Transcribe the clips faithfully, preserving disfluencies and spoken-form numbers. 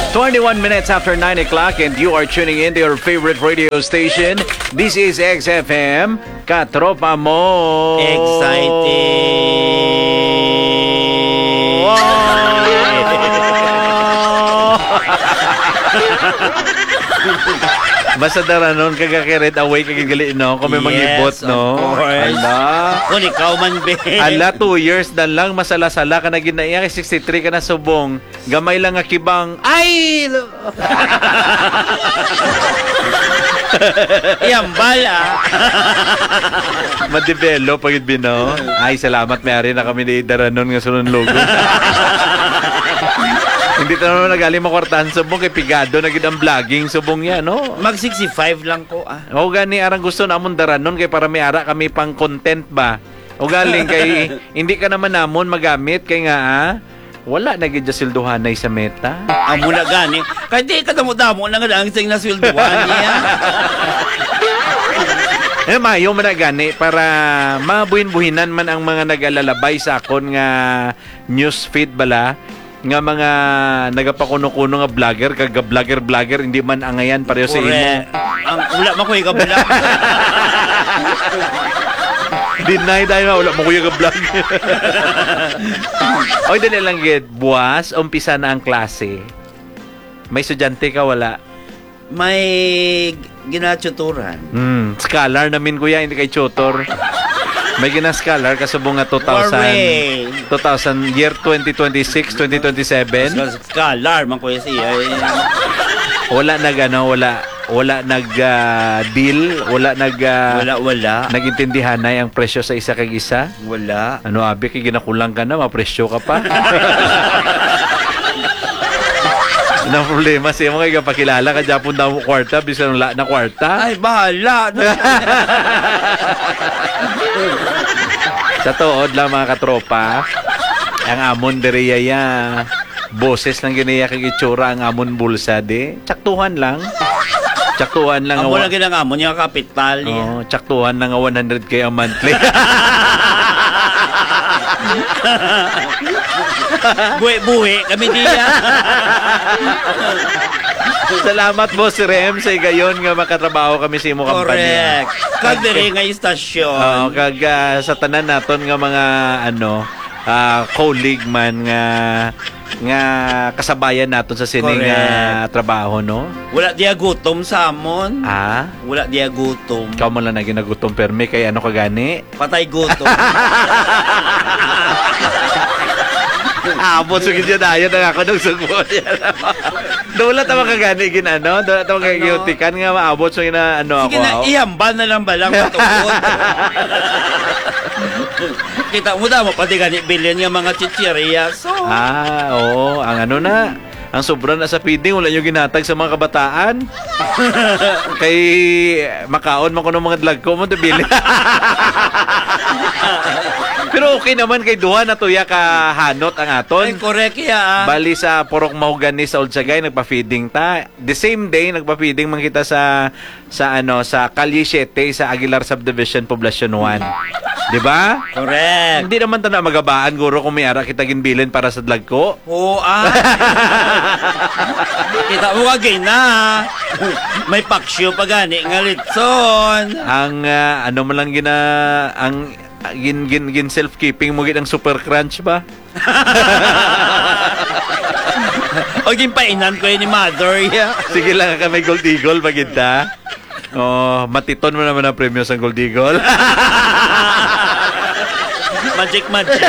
twenty-one minutes after nine o'clock and you are tuning in to your favorite radio station. This is X F M, Katropa Mo. Basta daranon kagakirit away kagigali no kung may Yes, mangibot no. of course. Ala. Kung ikaw man, be. Ala, two years na lang masala-sala ka na ginaiya kay sixty-three ka na subong. Gamay lang nga kibang. Ay! Iyambal, ah. Madevelop pagid bino. Ay, salamat mayari na kami ni daranon nga sunod logo. Hindi ta naman nagaling makwartahan subong kay Pigado na gid ang vlogging subong yan, no? Mag sixty-five lang ko, ah. O gani arang gusto namon daranon kay para may ara kami pang content ba. O galing kay hindi ka naman namon magamit kay nga ah, wala na gid silduhanay sa meta. Amo na gani. Kaya di ka damo-damo na nga ang sing nasweldoan niya. Eh mayo man na gani para mabuhin-buhinan man ang mga nagalalabay sa akon nga news feed bala nga mga nagapakuno-kuno nga vlogger kag vlogger-vlogger hindi man angayan pareho sa imo. Ang wala man ko yung vlog. Deny dahil nga wala mo kuya ka vlog. Oy dali lang gid buwas umpisa na ang klase. May estudyante ka wala? May ginatuturan. Hmm, scholar namin kuya hindi kay tutor. May gina-scholar kasubong nga two thousand, two thousand year twenty twenty-six, twenty twenty-seven. Scholar man ko siya. Wala nag ano, wala wala nag uh, deal, wala nag uh, wala wala. Nagintindihan na ang presyo sa isa kag isa. Wala. Ano abi kay ginakulang ka na, mapresyo ka pa. Ang problema siya mo kay kapakilala ka Japon daw mo kwarta bisan wala na kwarta. Ay bahala. Sa tuod lang mga katropa, ang amon diriya ya boses lang ginaya kay itsura ang amon bulsa di. Tsaktuhan lang. Tsaktuhan lang. Amo lang ginang amon yung kapital niya. Oh, tsaktuhan lang one hundred k a monthly. Buhi-buhi kami diya. Salamat Boss Rem sa gayon nga makatrabaho kami sa imo kampanya. Correct. Kag diri nga istasyon. Oh, kag uh, sa tanan naton nga mga ano uh, colleague man nga nga kasabayan naton sa sining uh, trabaho no. Wala diya gutom sa amon. Ah, wala diya gutom. Ikaw mo lang na ginagutom perme kay ano ka gani? Patay gutom. Abot sa gidya dayon ang ako ng sugbo niya. Dola ta makagani gin ano, dola ta makagiyutikan nga maabot sa ina ano ako. Sige na, iyambal na lang balang patukod. Kita mo daw, pati gani bilyan nga mga chichirya. So, ah, oo, ang ano na, ang sobra na sa feeding, wala nyo ginatag sa mga kabataan. Kay makaon man ko ng mga dlag ko mo debili. Pero okay naman kay duha na tuya ka hanot ang aton. Ay, correct ya. Bali sa Purok Mahogany sa Oldsagay nagpa-feeding ta. The same day nagpa-feeding man kita sa sa ano sa Calle seven sa Aguilar Subdivision Poblacion one. Di ba? Correct. Hindi naman ta na magabaan guro kung may ara kita ginbilin para sa dlag ko. Oo ah. Kita mo kagay na. May paksyo pa gani nga litson. Ang uh, ano man lang gina ang uh, gin gin gin self-keeping mo gid ang super crunch ba? O ginpainan ko yun ni mother ya. Sige lang ka may gold eagle bagid ta. Oh, matiton mo naman ang premyo sa gold eagle. Magic magic.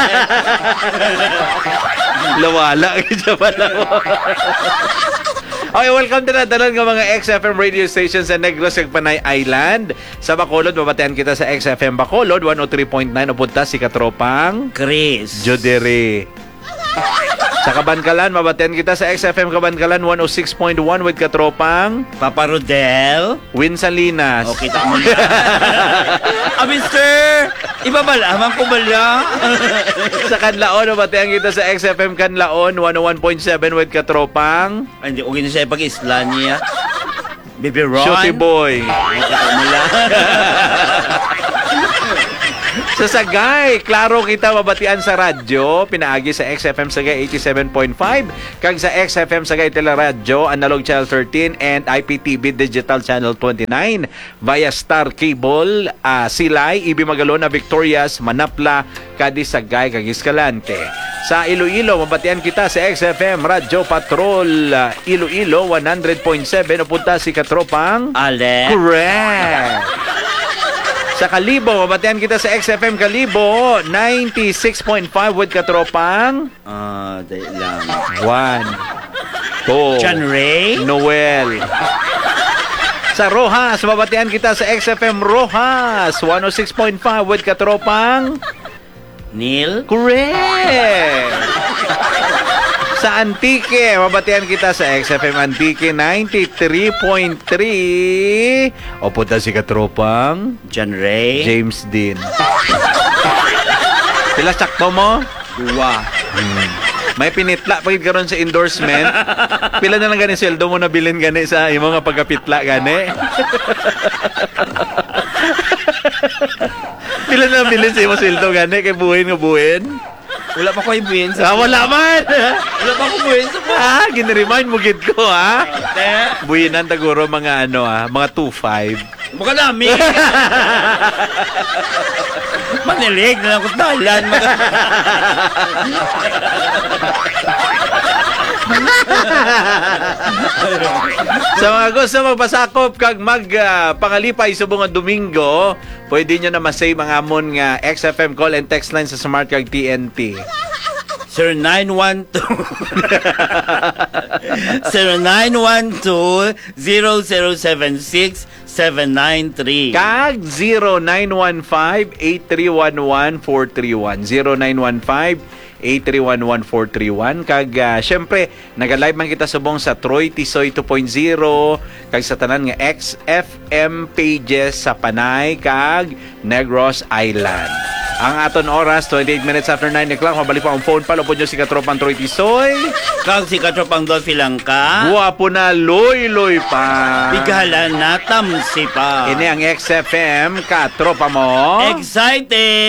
Lawala kita pala mo. Okay, welcome to na tanan ng mga X F M radio stations sa Negros ug Panay Island. Sa Bacolod, mabatean kita sa X F M Bacolod one oh three point nine upunta si Katropang Chris Jodere. Sa Kabankalan, mabatean kita sa X F M Kabankalan one oh six point one with Katropang Papa Rodel. Win Salinas. Okay, kita mo yan. Ah, mister! Iba ba lamang ko bala? Sa Kanlaon, mabatean kita sa X F M Kanlaon one oh one point seven with Katropang Ay, hindi, okay na siya pag-isla niya. Baby Ron. Shooty Boy. Ay, kita mo lang. Sa Sagay, klaro kita mabatian sa radyo, pinaagi sa X F M Sagay eighty-seven point five, kag sa X F M Sagay Teleradyo, Analog Channel thirteen and I P T V Digital Channel twenty-nine via Star Cable, uh, Silay, Ibi Magalona, Victorias, Manapla, kadi Sagay, kag Escalante. Sa Iloilo, mabatian kita sa X F M Radyo Patrol, uh, Iloilo one hundred point seven, upunta si Katropang Ale. Correct. Sa Kalibo, mabatian kita sa X F M Kalibo, ninety-six point five with Katropang. Ah, dahil lang. One. Two. John Ray. Noel. Sa Rojas, mabatian kita sa X F M Rojas, one oh six point five with Katropang. Neil. Correct. Sa Antique, mabatian kita sa X F M Antique ninety-three point three. O punta si Katropang John Ray. James Dean. Pila sakto mo? Dua. Hmm. May pinitla pagid karon sa endorsement. Pila na lang gani sweldo mo nabilin gani sa imo nga pagkapitla gani? Pila na bilin sa imo sweldo gani kay buhin nga buhin? Wala pa ko ibuhin Ah, sa... wala man. Wala pa ko ibuhin sa... Ah, gin-remind mo gid ko ha. Te. Buhinan taguro mga ano ah, mga two five. Mukha namin. Manilig na lang ko dalan. Sa mga gusto magpasakop kag mag uh, pangalipay subong nga Domingo, pwede nyo na masave ang amon nga X F M call and text line sa Smart kag T N T. zero nine one two zero nine one two zero zero seven six seven nine three Kag zero nine one five eight three one one four three one zero nine one five eight three one one four three one. Kag uh, syempre naga-live man kita subong sa Troy Tisoy two point oh kag sa tanan nga X F M pages sa Panay kag Negros Island. Ang aton oras, twenty-eight minutes after nine o'clock. Mabalik pa ang phone pa. Lupod nyo si Katropang Troy Tisoy. Kag si Katropang Dolphy lang ka. Guwapo na, loy-loy pa. Bigalan na tamsi pa. Ini ang X F M, Katropa mo. Excited!